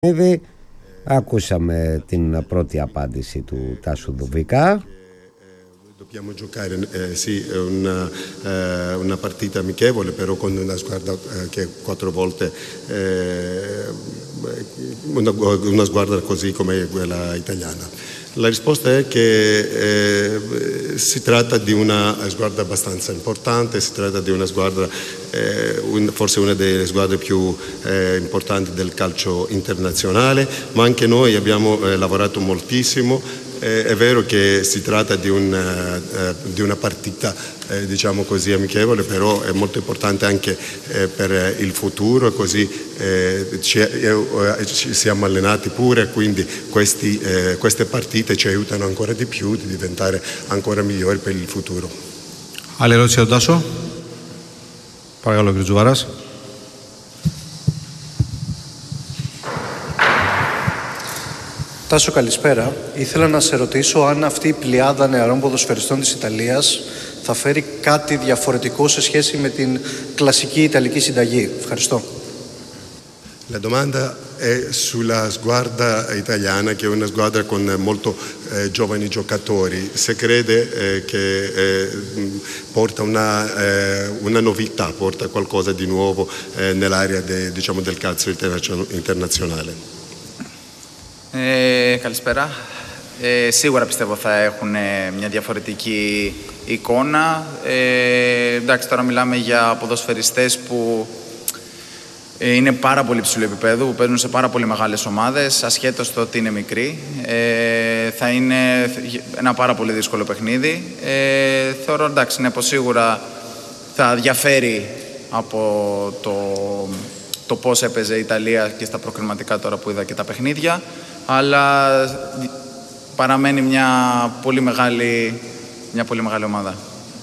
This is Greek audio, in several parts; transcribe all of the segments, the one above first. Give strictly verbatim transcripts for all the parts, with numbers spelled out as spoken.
Ήδη ακούσαμε την πρώτη απάντηση του Τάσου Δουβίκα. Dobbiamo giocare eh, sì, una, eh, una partita amichevole, però con una squadra eh, che quattro volte eh, una, una squadra così come quella italiana. La risposta è che eh, si tratta di una squadra abbastanza importante, si tratta di una squadra, eh, un, forse una delle squadre più eh, importanti del calcio internazionale, ma anche noi abbiamo eh, lavorato moltissimo. Eh, è vero che si tratta di, un, eh, di una partita eh, diciamo così amichevole, però è molto importante anche eh, per il futuro, così eh, ci, eh, ci siamo allenati pure, quindi questi, eh, queste partite ci aiutano ancora di più di diventare ancora migliori per il futuro. Άλλη ερώτηση για τον Τάσο. Παρακαλώ, κύριε Τζουβάρας. Τάσο, καλησπέρα. Ήθελα να σε ρωτήσω αν αυτή η πλειάδα νεαρών ποδοσφαιριστών της Ιταλίας θα φέρει κάτι διαφορετικό σε σχέση με την κλασική Ιταλική συνταγή. Ευχαριστώ. La domanda è sulla squadra italiana, che è una squadra con molto eh, giovani giocatori. Se crede eh, che eh, porta una, eh, una novità, porta qualcosa di nuovo eh, nell'area de, diciamo, del calcio internazionale. Ε, καλησπέρα. Ε, σίγουρα πιστεύω θα έχουν μια διαφορετική εικόνα. Ε, εντάξει, τώρα μιλάμε για ποδοσφαιριστές που ε, είναι πάρα πολύ ψηλού επίπεδου, που παίζουν σε πάρα πολύ μεγάλες ομάδες, ασχέτως το ότι είναι μικροί. Ε, θα είναι ένα πάρα πολύ δύσκολο παιχνίδι. Ε, θεωρώ, εντάξει, ναι, πως σίγουρα θα διαφέρει από το, το πώς έπαιζε η Ιταλία και στα προκριματικά τώρα που είδα και τα παιχνίδια. Αλλά παραμένει μια πολύ μεγάλη, μια πολύ μεγάλη ομάδα.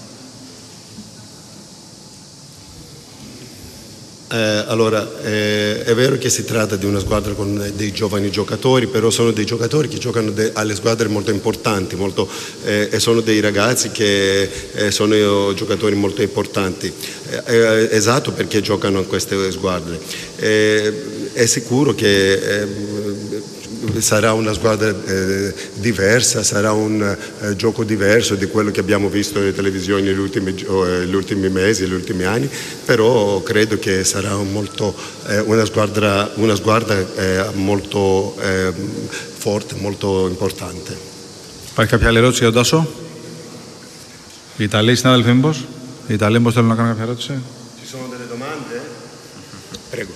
Eh, allora, eh, è vero che si tratta di una squadra con dei giovani giocatori, però sono dei giocatori che giocano de- alle squadre molto importanti, molto, eh, e sono dei ragazzi che eh, sono giocatori molto importanti. Eh, esatto, perché giocano in queste squadre. Eh, è sicuro che eh, sarà una squadra eh, diversa, sarà un eh, gioco diverso di quello che abbiamo visto in televisione negli ultimi, eh, gli ultimi mesi, negli ultimi anni, però credo che sarà molto, eh, una squadra, una squadra eh, molto eh, forte, molto importante. Υπάρχει κάποια άλλη ερώτηση για τον Τάσο? Οι Ιταλοί συνάδελφοι μήπως? Οι Ιταλοί μήπως θέλουν να κάνουν κάποια ερώτηση? Ci sono delle domande? Prego.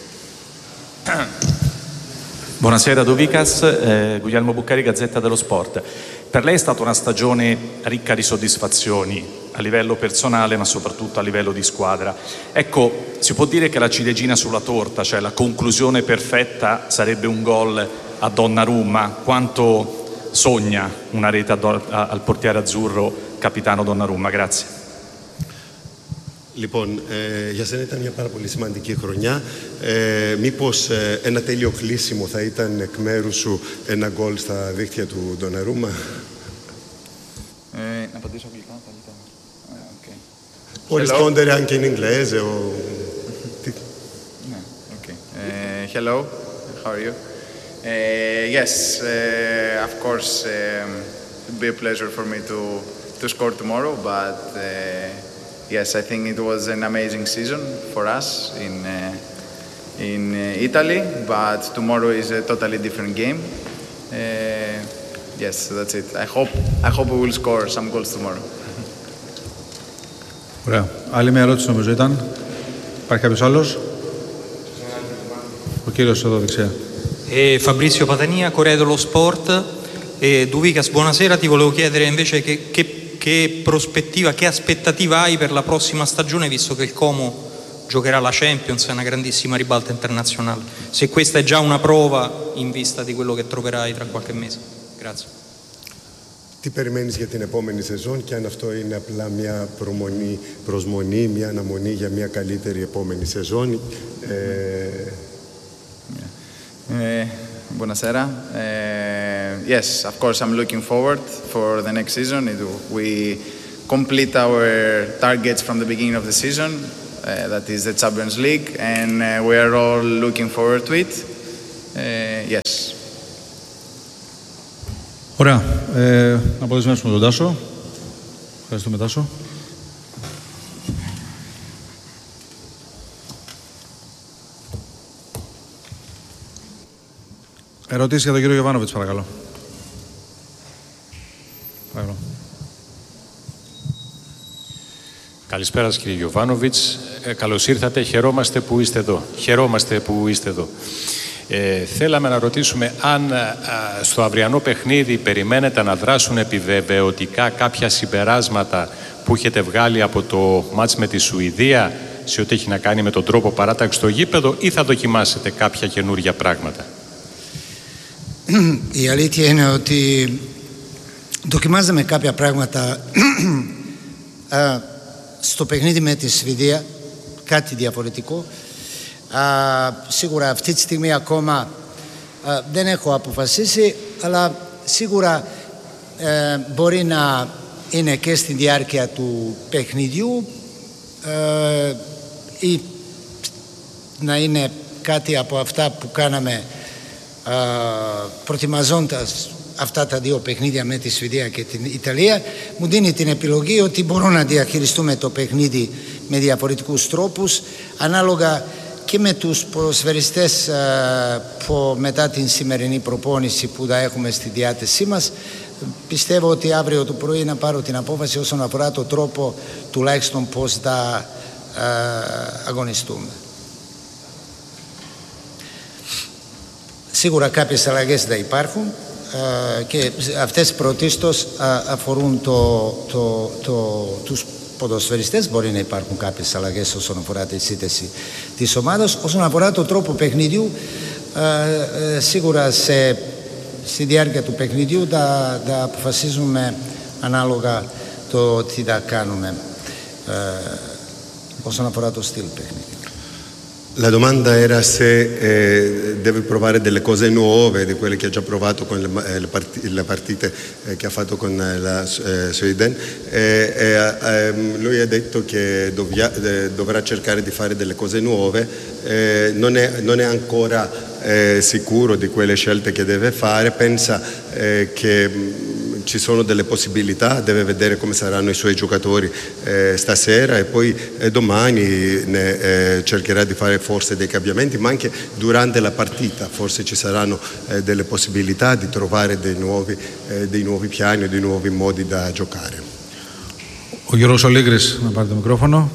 Buonasera Dovicas, eh, Guglielmo Buccari, Gazzetta dello Sport. Per lei è stata una stagione ricca di soddisfazioni a livello personale ma soprattutto a livello di squadra. Ecco, si può dire che la ciliegina sulla torta, cioè la conclusione perfetta, sarebbe un gol a Donnarumma? Quanto sogna una rete a do- a- al portiere azzurro, capitano Donnarumma? Grazie. Λοιπόν, ε, για σένα ήταν μια πάρα πολύ σημαντική χρονιά. Ε, μήπως ε, ένα τέλειο κλείσιμο θα ήταν εκ μέρους σου ένα γκολ στα δίχτυα του Ντοναρούμα? Ε, να απαντήσω αγγλικά, καλύτερα. Okay. Può rispondere anche in inglese o... Ναι, okay. Uh, hello, how are you? Uh, yes, uh, of course, um, it would be a pleasure for me to, to score tomorrow, but uh, yes, I think it was an amazing season for us in uh, in uh, Italy, but tomorrow is a totally different game. Uh, yes, that's it. I hope I hope we will score some goals tomorrow. Ωραία. Άλλη μια ερώτηση νομίζω ήταν. Υπάρχει κάποιος άλλος? Ο κύριος εδώ δεξιά. Eh, Fabrizio Patania, Corriere dello Sport. Eh, Duvicas, buonasera. Ti volevo chiedere invece che, che, che prospettiva, che aspettativa hai per la prossima stagione, visto che il Como giocherà la Champions, è una grandissima ribalta internazionale. Se questa è già una prova in vista di quello che troverai tra qualche mese. Grazie. Τι περιμένεις για την επόμενη σεζόν και αν αυτό είναι απλά μια προμονή, προσμονή, μια αναμονή για μια καλύτερη επόμενη σεζόν? Ε... Uh, buonasera. Uh, yes, of course, I'm looking forward for the next season. It, we complete our targets from the beginning of the season, uh, that is the Champions League, and uh, we are all looking forward to it. Uh, yes. Ωραία. Ε, να αποδεσμεύσουμε τον Τάσο. Ευχαριστούμε, Τάσο. Ερωτήσεις για τον κύριο Γιοβάνοβιτς, παρακαλώ. Παρακαλώ. Καλησπέρα σας, κύριε Γιοβάνοβιτς. Ε, καλώς ήρθατε. Χαιρόμαστε που είστε εδώ. Χαιρόμαστε που είστε εδώ. Ε, θέλαμε να ρωτήσουμε αν α, στο αυριανό παιχνίδι περιμένετε να δράσουν επιβεβαιωτικά κάποια συμπεράσματα που έχετε βγάλει από το μάτς με τη Σουηδία σε ό,τι έχει να κάνει με τον τρόπο παράταξης στο γήπεδο, ή θα δοκιμάσετε κάποια καινούργια πράγματα? Η αλήθεια είναι ότι δοκιμάζαμε κάποια πράγματα στο παιχνίδι με τη Σουηδία, κάτι διαφορετικό. Α, σίγουρα αυτή τη στιγμή ακόμα α, δεν έχω αποφασίσει, αλλά σίγουρα ε, μπορεί να είναι και στη διάρκεια του παιχνιδιού ε, ή να είναι κάτι από αυτά που κάναμε α, προετοιμαζώντας αυτά τα δύο παιχνίδια με τη Σουηδία και την Ιταλία. Μου δίνει την επιλογή ότι μπορούμε να διαχειριστούμε το παιχνίδι με διαφορετικούς τρόπους, ανάλογα και με τους ποδοσφαιριστές που μετά την σημερινή προπόνηση που θα έχουμε στη διάθεσή μας. Πιστεύω ότι αύριο το πρωί να πάρω την απόφαση όσον αφορά το τρόπο τουλάχιστον πώς θα αγωνιστούμε. Σίγουρα κάποιες αλλαγές θα υπάρχουν και αυτές πρωτίστως αφορούν το, το, το, τους ποδοσφαιριστές. Μπορεί να υπάρχουν κάποιες αλλαγές όσον αφορά τη σύνθεση της ομάδας. Όσον αφορά το τρόπο παιχνιδιού, ε, ε, σίγουρα σε, στη διάρκεια του παιχνιδιού θα, θα αποφασίζουμε ανάλογα το τι θα κάνουμε ε, όσον ancora το stile tecnico. La domanda era se eh, deve provare delle cose nuove di quelle che ha già provato con le, le, part- le partite eh, che ha fatto con la eh, Sweden. Eh, eh, lui ha detto che dovia, eh, dovrà cercare di fare delle cose nuove, eh, non, è, non è ancora eh, sicuro di quelle scelte che deve fare, pensa eh, che mh, ci sono delle possibilità, deve vedere come saranno i suoi giocatori eh, stasera e poi eh, domani ne, eh, cercherà di fare forse dei cambiamenti, ma anche durante la partita forse ci saranno eh, delle possibilità di trovare dei nuovi, eh, dei nuovi piani, dei nuovi modi da giocare. Ο Γιώργος Ολίγρης, να πάρει το μικρόφωνο.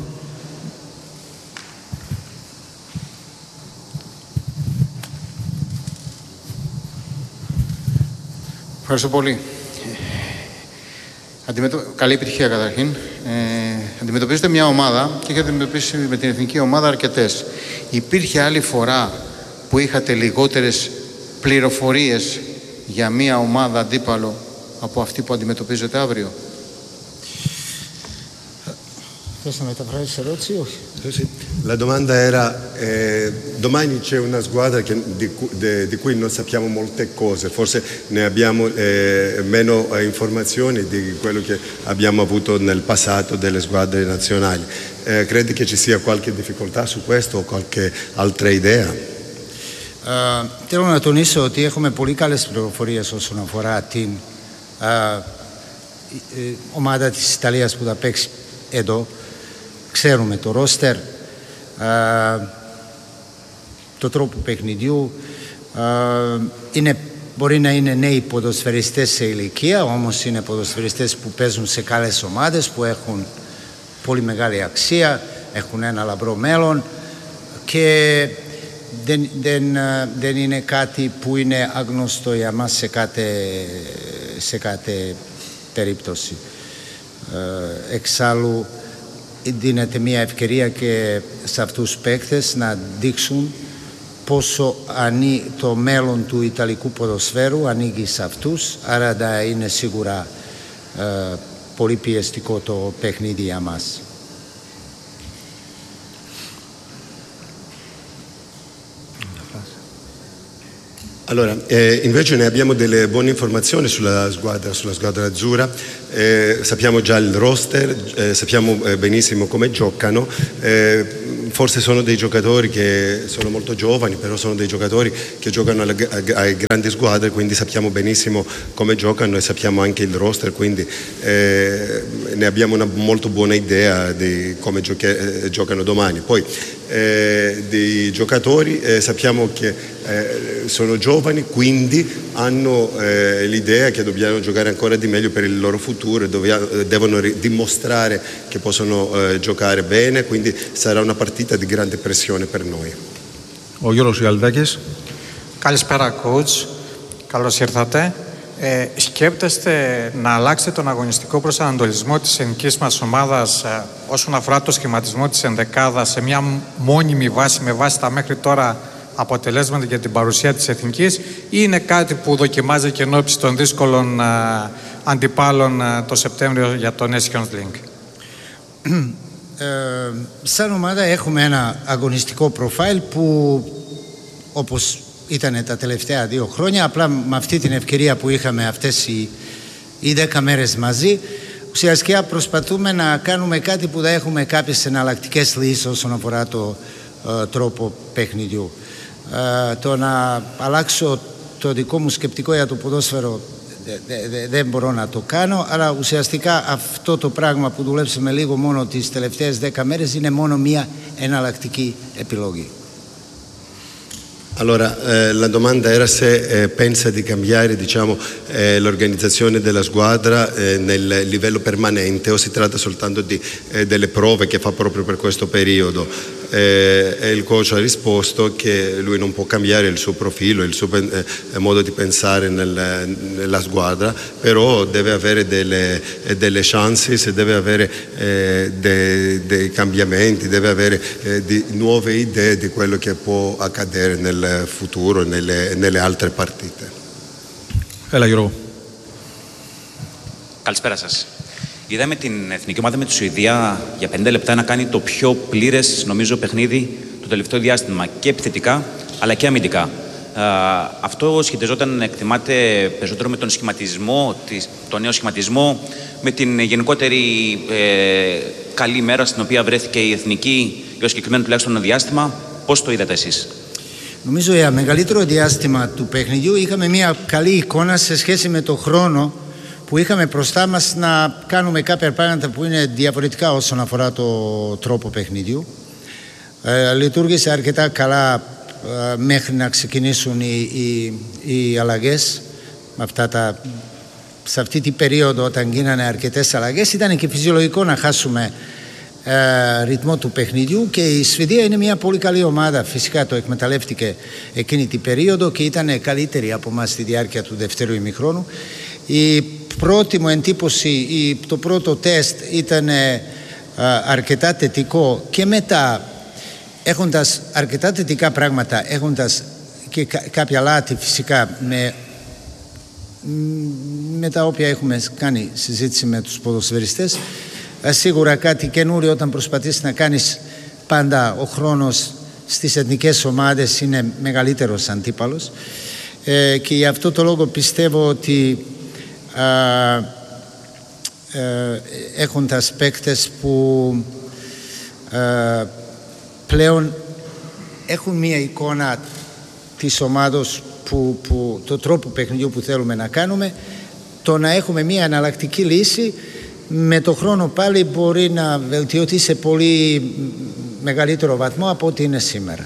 Ευχαριστώ πολύ. Αντιμετω... Καλή επιτυχία καταρχήν. Ε, αντιμετωπίζετε μια ομάδα και έχετε αντιμετωπίσει με την εθνική ομάδα αρκετές. Υπήρχε άλλη φορά που είχατε λιγότερες πληροφορίες για μια ομάδα αντίπαλο από αυτή που αντιμετωπίζετε αύριο? Questa metafrase erozzi o? La domanda era, eh, domani c'è una squadra che, di, de, di cui non sappiamo molte cose, forse ne abbiamo eh, meno eh, informazioni di quello che abbiamo avuto nel passato delle squadre nazionali. Eh, credi che ci sia qualche difficoltà su questo o qualche altra idea? Uh, θέλω να τονίσω ότι έχουμε πολύ καλές πληροφορίες όσον αφορά την uh, ομάδα της Ιταλίας που θα παίξει εδώ. Ξέρουμε το ρόστερ, το τρόπο παιχνιδιού, είναι, μπορεί να είναι νέοι ποδοσφαιριστές σε ηλικία, όμως είναι ποδοσφαιριστές που παίζουν σε καλές ομάδες, που έχουν πολύ μεγάλη αξία, έχουν ένα λαμπρό μέλλον και δεν, δεν, δεν είναι κάτι που είναι άγνωστο για μας σε κάθε, σε κάθε περίπτωση. Εξάλλου, δίνεται μια ευκαιρία και σε αυτούς τους παίκτες να δείξουν πόσο ανή, το μέλλον του Ιταλικού ποδοσφαίρου ανοίγει σε αυτούς, άρα θα είναι σίγουρα ε, πολύ πιεστικό το παιχνίδι για μας. Allora, eh, invece ne abbiamo delle buone informazioni sulla squadra, sulla squadra azzurra. eh, sappiamo già il roster, eh, sappiamo eh, benissimo come giocano, eh, forse sono dei giocatori che sono molto giovani, però sono dei giocatori che giocano alle, alle grandi squadre, quindi sappiamo benissimo come giocano e sappiamo anche il roster, quindi eh, ne abbiamo una molto buona idea di come gioche, eh, giocano domani. Poi eh, dei giocatori eh, sappiamo che eh, sono giovani, quindi hanno eh, l'idea che dobbiamo giocare ancora di meglio per il loro futuro e dove, devono dimostrare che possono eh, giocare bene, quindi sarà una partita di grande pressione per noi. Ο Γιώργος Ιαλδάκης. Καλησπέρα, coach. Καλώς ήρθατε. Ε, σκέπτεστε να αλλάξετε τον αγωνιστικό προσανατολισμό της εθνικής μας ομάδας ε, όσον αφορά το σχηματισμό της ενδεκάδας σε μια μόνιμη βάση με βάση τα μέχρι τώρα αποτελέσματα για την παρουσία της εθνικής, ή είναι κάτι που δοκιμάζει και εν ώψη των δύσκολων ε, αντιπάλων ε, το Σεπτέμβριο για το Nations League? Ε, σαν ομάδα έχουμε ένα αγωνιστικό προφάιλ που όπως ήταν τα τελευταία δύο χρόνια, απλά με αυτή την ευκαιρία που είχαμε αυτές οι, οι δέκα μέρες μαζί, ουσιαστικά προσπαθούμε να κάνουμε κάτι που θα έχουμε κάποιες εναλλακτικές λύσεις όσον αφορά το ε, τρόπο παιχνιδιού. Ε, το να αλλάξω το δικό μου σκεπτικό για το ποδόσφαιρο δεν δε, δε μπορώ να το κάνω, αλλά ουσιαστικά αυτό το πράγμα που δουλέψαμε λίγο μόνο τις τελευταίες δέκα μέρες είναι μόνο μία εναλλακτική επιλογή. Allora, eh, la domanda era se eh, pensa di cambiare, diciamo, eh, l'organizzazione della squadra eh, nel livello permanente o si tratta soltanto di eh, delle prove che fa proprio per questo periodo. Eh, e il coach ha risposto che lui non può cambiare il suo profilo, il suo eh, modo di pensare nel, nella squadra, però deve avere delle, eh, delle chances, deve avere eh, dei, dei cambiamenti, deve avere eh, di, nuove idee di quello che può accadere nel futuro, nelle, nelle altre partite. Έλα Γιώργο. Καλησπέρα σας. Είδαμε την εθνική ομάδα με τη Σουηδία για πενήντα λεπτά να κάνει το πιο πλήρες, νομίζω, παιχνίδι το τελευταίο διάστημα, και επιθετικά αλλά και αμυντικά. Uh, αυτό σχετιζόταν, εκτιμάται, περισσότερο με τον σχηματισμό, τον νέο σχηματισμό, με την γενικότερη ε, καλή μέρα στην οποία βρέθηκε η εθνική για το συγκεκριμένο τουλάχιστον διάστημα. Πώς το είδατε εσείς? Νομίζω για μεγαλύτερο διάστημα του παιχνιδιού είχαμε μια καλή εικόνα σε σχέση με το χρόνο που είχαμε μπροστά μας να κάνουμε κάποια πράγματα που είναι διαφορετικά όσον αφορά το τρόπο παιχνιδιού. Ε, λειτουργήσε αρκετά καλά ε, μέχρι να ξεκινήσουν οι, οι, οι αλλαγές. Με αυτά τα, σε αυτή την περίοδο όταν γίνανε αρκετές αλλαγές ήταν και φυσιολογικό να χάσουμε ε, ρυθμό του παιχνιδιού, και η Σουηδία είναι μια πολύ καλή ομάδα. Φυσικά το εκμεταλλεύτηκε εκείνη την περίοδο και ήταν καλύτερη από εμάς στη διάρκεια του δευτέρου ημιχρόνου. Η πρώτη μου εντύπωση, το πρώτο τεστ ήταν ε, αρκετά θετικό, και μετά έχοντας αρκετά θετικά πράγματα, έχοντας και κα, κάποια λάθη φυσικά με, με τα οποία έχουμε κάνει συζήτηση με τους ποδοσφαιριστές, σίγουρα κάτι καινούριο όταν προσπαθείς να κάνεις πάντα ο χρόνος στις εθνικές ομάδες είναι μεγαλύτερος αντίπαλος, ε, και γι' αυτό το λόγο πιστεύω ότι Uh, uh, έχοντας παίκτες που uh, πλέον έχουν μία εικόνα της ομάδος που, που, το τρόπο παιχνιδιού που θέλουμε να κάνουμε, το να έχουμε μία εναλλακτική λύση με το χρόνο πάλι μπορεί να βελτιωθεί σε πολύ μεγαλύτερο βαθμό από ό,τι είναι σήμερα.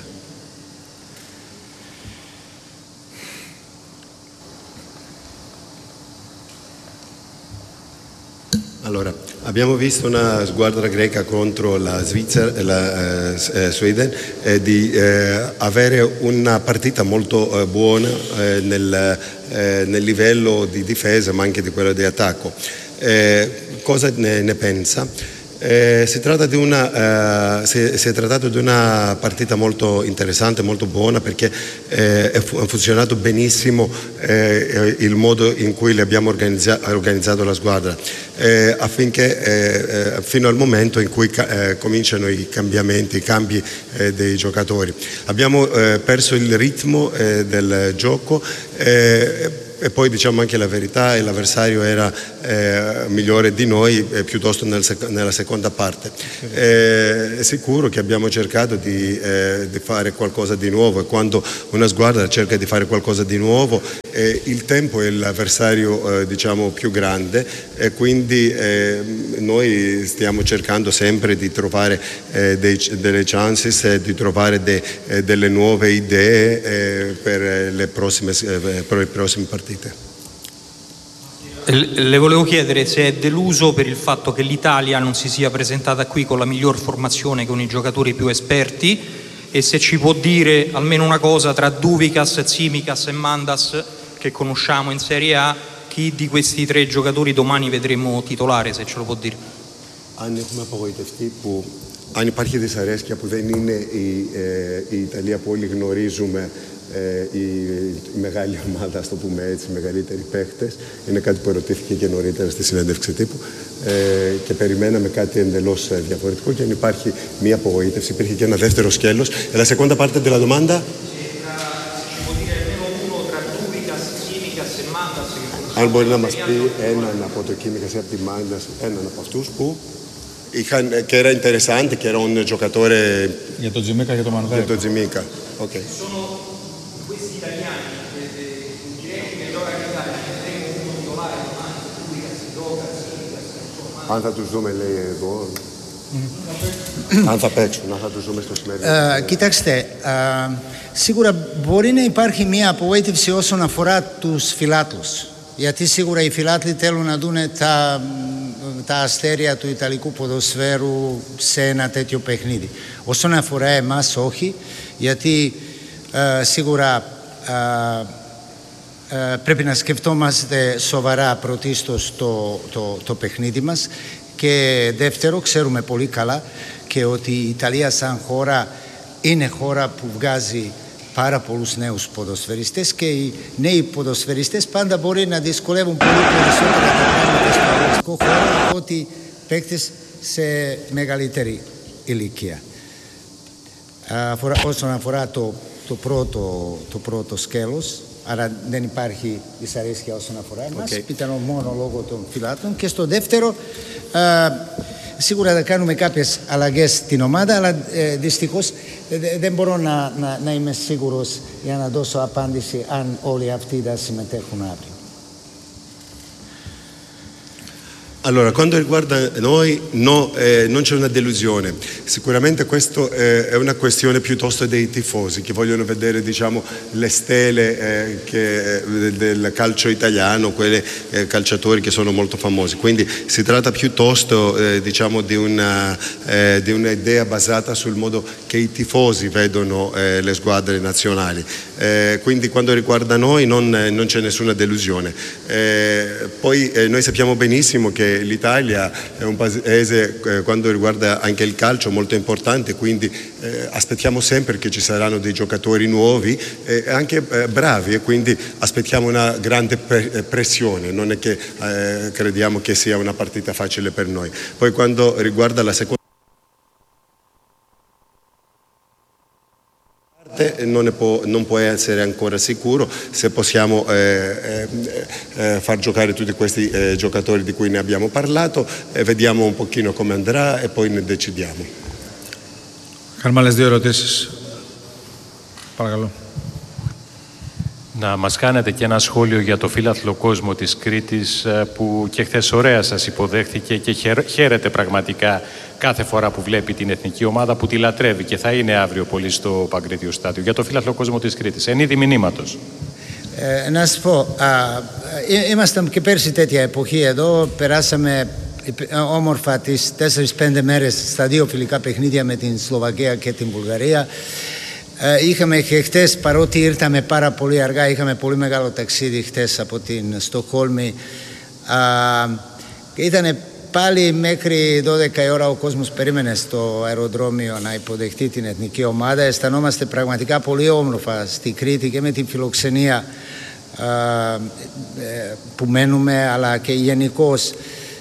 Allora, abbiamo visto una squadra greca contro la Svizzera, la eh, Sweden, eh, di eh, avere una partita molto eh, buona eh, nel, eh, nel livello di difesa ma anche di quello di attacco. Eh, cosa ne, ne pensa? Eh, si, tratta di una, eh, si, si è trattato di una partita molto interessante, molto buona, perché eh, è fu- ha funzionato benissimo eh, il modo in cui le abbiamo organizza- organizzato la squadra, eh, affinché eh, eh, fino al momento in cui ca- eh, cominciano i cambiamenti, i cambi eh, dei giocatori. Abbiamo eh, perso il ritmo eh, del gioco. Eh, e poi diciamo anche la verità, l'avversario era eh, migliore di noi eh, piuttosto nel sec- nella seconda parte. Eh, è sicuro che abbiamo cercato di, eh, di fare qualcosa di nuovo, e quando una squadra cerca di fare qualcosa di nuovo eh, il tempo è l'avversario eh, diciamo più grande, e quindi eh, noi stiamo cercando sempre di trovare eh, dei, delle chances, eh, di trovare de, eh, delle nuove idee eh, per le prossime, eh, per le prossime partite. Le volevo chiedere se è deluso per il fatto che l'Italia non si sia presentata qui con la miglior formazione, con i giocatori più esperti, e se ci può dire almeno una cosa tra Douvikas, Tsimikas e Mandas che conosciamo in Serie A, chi di questi tre giocatori domani vedremo titolare, se ce lo può dire. Αν έχουμε απογοητευτεί που αν υπάρχει δυσαρέσκεια που δεν είναι η, ε, η Ιταλία που όλοι γνωρίζουμε, ε, η, η μεγάλη ομάδα, ας το πούμε έτσι, οι μεγαλύτεροι παίχτες, είναι κάτι που ερωτήθηκε και νωρίτερα στη συνέντευξη τύπου ε, και περιμέναμε κάτι εντελώς διαφορετικό, και αν υπάρχει μία απογοήτευση, υπήρχε και ένα δεύτερο σκέλος. La seconda parte della domanda? Αν μπορεί να μας πει έναν από το Chimikas ή από τη Mandas, έναν από αυτούς που είχαν, che era interessante, che era un giocatore για τον Τζιμίκα και τον Μανδάκη. Για τον Τζιμίκα. Okay. Αν θα τους δούμε, λέει εδώ, mm. αν θα παίξουν, αν θα τους δούμε στο σημερινό. Uh, κοιτάξτε, uh, σίγουρα μπορεί να υπάρχει μια απογοήτευση όσον αφορά τους φιλάθλους. Γιατί σίγουρα οι φιλάθλοι θέλουν να δουν τα, τα αστέρια του Ιταλικού ποδοσφαίρου σε ένα τέτοιο παιχνίδι. Όσον αφορά εμάς, όχι, γιατί uh, σίγουρα uh, uh, πρέπει να σκεφτόμαστε σοβαρά πρωτίστως το, το, το παιχνίδι μας, και δεύτερο, ξέρουμε πολύ καλά και ότι η Ιταλία σαν χώρα είναι χώρα που βγάζει πάρα πολλούς νέους ποδοσφαιριστές, και οι νέοι ποδοσφαιριστές πάντα μπορεί να δυσκολεύουν πολύ περισσότερα τα πράγματα στο αγωνιστικό χώρο από ότι παίκτες σε μεγαλύτερη ηλικία. Αφορά, όσον αφορά το, το, πρώτο, το πρώτο σκέλος, άρα δεν υπάρχει δυσαρέσκεια όσον αφορά εμάς, okay. Ήταν μόνο λόγω των φιλάτων. Και στο δεύτερο, α, σίγουρα θα κάνουμε κάποιες αλλαγές στην ομάδα, αλλά ε, δυστυχώς ε, δεν μπορώ να, να, να είμαι σίγουρος για να δώσω απάντηση αν όλοι αυτοί θα συμμετέχουν αύριο. Allora, quando riguarda noi, no, eh, non c'è una delusione. Sicuramente questo eh, è una questione piuttosto dei tifosi che vogliono vedere, diciamo, le stelle eh, che, eh, del calcio italiano, quei eh, calciatori che sono molto famosi. Quindi si tratta piuttosto, eh, diciamo, di una, eh, di un'idea basata sul modo che i tifosi vedono eh, le squadre nazionali. Eh, quindi quando riguarda noi non, non c'è nessuna delusione. Eh, poi eh, noi sappiamo benissimo che l'Italia è un paese, eh, quando riguarda anche il calcio, molto importante, quindi eh, aspettiamo sempre che ci saranno dei giocatori nuovi e eh, anche eh, bravi, e quindi aspettiamo una grande pre- pressione, non è che eh, crediamo che sia una partita facile per noi. Poi quando riguarda la seconda Non, può, non può essere ancora sicuro se possiamo eh, eh, far giocare tutti questi eh, giocatori di cui ne abbiamo parlato, e vediamo un pochino come andrà e poi ne decidiamo. Κάνουμε άλλες δύο ερωτήσεις. Παρακαλώ. Να μας κάνετε και ένα σχόλιο για το φίλαθλο κόσμο της Κρήτης, που και χθες ωραία σας υποδέχθηκε και χαίρεται πραγματικά κάθε φορά που βλέπει την εθνική ομάδα, που τη λατρεύει και θα είναι αύριο πολύ στο Παγκρίτιο Στάδιο. Για το φίλαθλο κόσμο της Κρήτης, εν είδη μηνύματος. Ε, να σας πω, α, ήμασταν και πέρσι τέτοια εποχή εδώ, περάσαμε όμορφα τις τέσσερις πέντε μέρες στα δύο φιλικά παιχνίδια με την Σλοβακία και την Βουλγαρία. Ε, είχαμε και χτες, παρότι ήρθαμε πάρα πολύ αργά, είχαμε πολύ μεγάλο ταξίδι χτες από την Στοκχόλμη. Ήταν πάλι μέχρι δώδεκα η ώρα ο κόσμος περίμενε στο αεροδρόμιο να υποδεχτεί την εθνική ομάδα. Αισθανόμαστε πραγματικά πολύ όμορφα στη Κρήτη και με την φιλοξενία α, που μένουμε, αλλά και γενικώς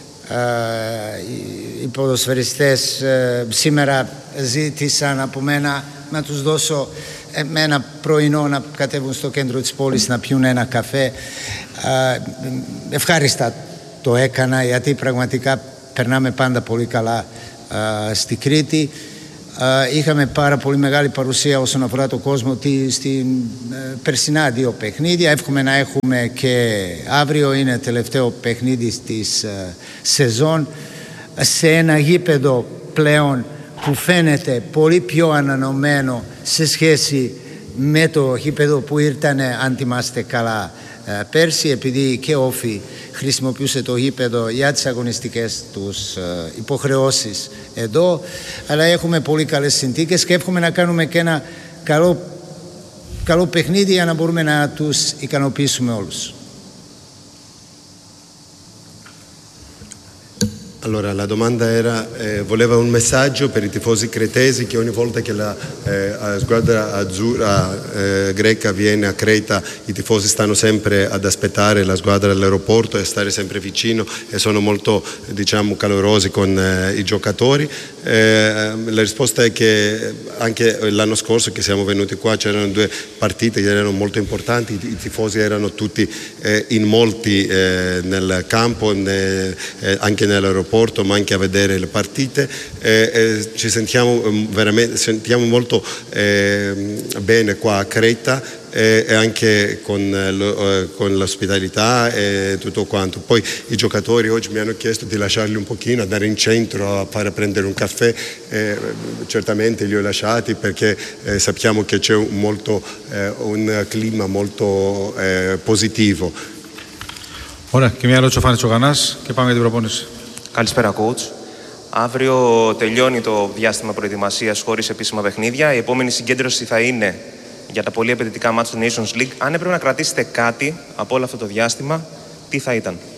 οι ποδοσφαιριστές σήμερα ζήτησαν από μένα να τους δώσω με ένα πρωινό να κατέβουν στο κέντρο της πόλης να πιούν ένα καφέ. Ευχάριστα το έκανα, γιατί πραγματικά περνάμε πάντα πολύ καλά στη Κρήτη. Είχαμε πάρα πολύ μεγάλη παρουσία όσον αφορά το κόσμο στην περσινά δύο παιχνίδια. Εύχομαι να έχουμε και αύριο, είναι τελευταίο παιχνίδι της σεζόν, σε ένα γήπεδο πλέον που φαίνεται πολύ πιο ανανεωμένο σε σχέση με το γήπεδο που ήρθαν, αν θυμάστε καλά, πέρσι, επειδή και Όφη χρησιμοποιούσε το γήπεδο για τις αγωνιστικές τους υποχρεώσεις εδώ. Αλλά έχουμε πολύ καλές συνθήκες και εύχομαι να κάνουμε και ένα καλό, καλό παιχνίδι για να μπορούμε να τους ικανοποιήσουμε όλους. Allora, la domanda era, eh, voleva un messaggio per i tifosi cretesi che ogni volta che la eh, squadra azzurra eh, greca viene a Creta, i tifosi stanno sempre ad aspettare la squadra all'aeroporto e a stare sempre vicino e sono molto, diciamo, calorosi con eh, i giocatori. Eh, la risposta è che anche l'anno scorso che siamo venuti qua c'erano due partite che erano molto importanti, i, i tifosi erano tutti eh, in molti eh, nel campo, ne, eh, anche nell'aeroporto, ma anche a vedere le partite. Eh, eh, ci sentiamo veramente sentiamo molto eh, bene qua a Creta e, e anche con, eh, con l'ospitalità e tutto quanto. Poi i giocatori oggi mi hanno chiesto di lasciarli un pochino, andare in centro a fare prendere un caffè. Eh, certamente li ho lasciati perché eh, sappiamo che c'è un, molto, eh, un clima molto eh, positivo. Ωραία, και μια ερώτηση ο Φάνης Τσογανάς και πάμε για την προπόνηση. Καλησπέρα, coach. Αύριο τελειώνει το διάστημα προετοιμασίας χωρίς επίσημα παιχνίδια. Η επόμενη συγκέντρωση θα είναι για τα πολύ απαιτητικά μάτς του Nations League. Αν έπρεπε να κρατήσετε κάτι από όλο αυτό το διάστημα, τι θα ήταν?